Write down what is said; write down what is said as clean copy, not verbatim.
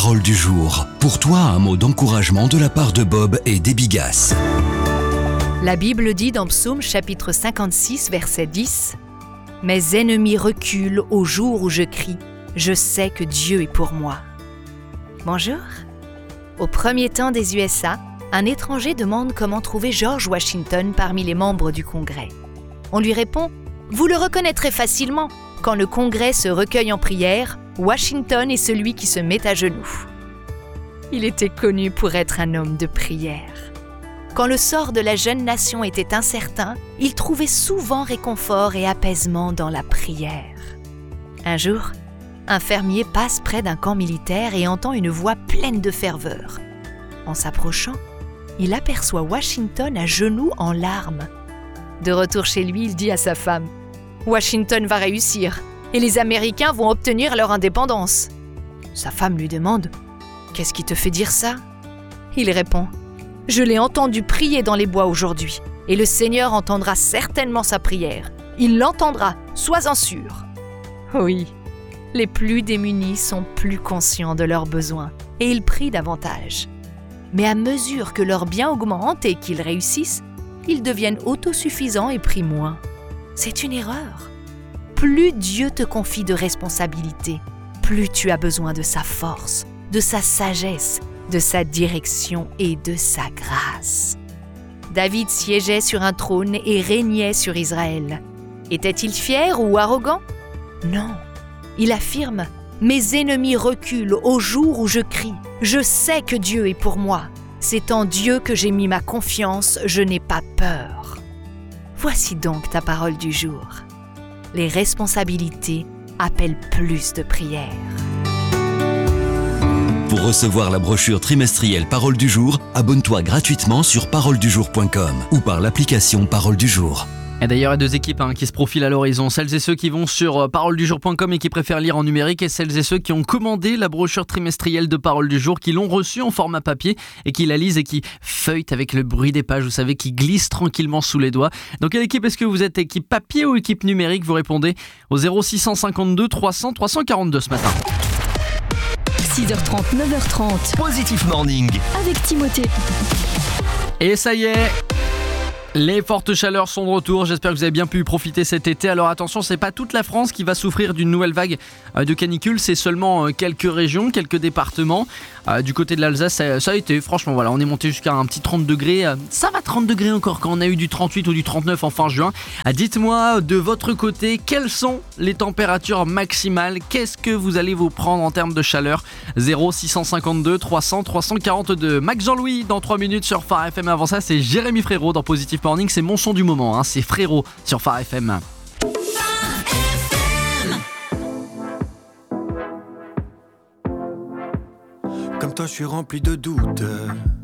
parole du jour. Pour toi, un mot d'encouragement de la part de Bob et d'Ebigas. La Bible dit dans Psaume chapitre 56, verset 10 « Mes ennemis reculent au jour où je crie. Je sais que Dieu est pour moi. » Bonjour. Au premier temps des USA, un étranger demande comment trouver George Washington parmi les membres du Congrès. On lui répond « Vous le reconnaîtrez facilement. Quand le Congrès se recueille en prière, Washington est celui qui se met à genoux. » Il était connu pour être un homme de prière. Quand le sort de la jeune nation était incertain, il trouvait souvent réconfort et apaisement dans la prière. Un jour, un fermier passe près d'un camp militaire et entend une voix pleine de ferveur. En s'approchant, il aperçoit Washington à genoux en larmes. De retour chez lui, il dit à sa femme « Washington va réussir et les Américains vont obtenir leur indépendance. » Sa femme lui demande « Qu'est-ce qui te fait dire ça ?» Il répond « Je l'ai entendu prier dans les bois aujourd'hui, et le Seigneur entendra certainement sa prière. Il l'entendra, sois-en sûr. » Oui, les plus démunis sont plus conscients de leurs besoins, et ils prient davantage. Mais à mesure que leurs biens augmentent et qu'ils réussissent, ils deviennent autosuffisants et prient moins. C'est une erreur. Plus Dieu te confie de responsabilités, plus tu as besoin de sa force, de sa sagesse, de sa direction et de sa grâce. David siégeait sur un trône et régnait sur Israël. Était-il fier ou arrogant ? Non. Il affirme « Mes ennemis reculent au jour où je crie. Je sais que Dieu est pour moi. C'est en Dieu que j'ai mis ma confiance, je n'ai pas peur. » Voici donc ta parole du jour. Les responsabilités appellent plus de prières. Pour recevoir la brochure trimestrielle Parole du jour, abonne-toi gratuitement sur paroledujour.com ou par l'application Parole du jour. Et d'ailleurs, il y a deux équipes qui se profilent à l'horizon. Celles et ceux qui vont sur paroledujour.com et qui préfèrent lire en numérique, et celles et ceux qui ont commandé la brochure trimestrielle de Parole du jour, qui l'ont reçue en format papier et qui la lisent et qui feuilletent avec le bruit des pages, vous savez, qui glissent tranquillement sous les doigts. Dans quelle équipe est-ce que vous êtes, équipe papier ou équipe numérique? Vous répondez au 0652 300 342 ce matin. 6h30, 9h30. Positive Morning. Avec Timothée. Et ça y est, les fortes chaleurs sont de retour. J'espère que vous avez bien pu profiter cet été. Alors attention, c'est pas toute la France qui va souffrir d'une nouvelle vague de canicule. C'est seulement quelques régions, quelques départements. Du côté de l'Alsace, ça a été, franchement, voilà, on est monté jusqu'à un petit 30 degrés. Ça va 30 degrés encore quand on a eu du 38 ou du 39 en fin juin. Dites-moi de votre côté, quelles sont les températures maximales? Qu'est-ce que vous allez vous prendre en termes de chaleur? 0652 300 342. Max Jean-Louis dans 3 minutes sur Phare FM. Avant ça, c'est Jérémy Frérot dans Positive Morning. C'est mon son du moment, c'est Frérot sur Phare FM. Comme toi, je suis rempli de doutes.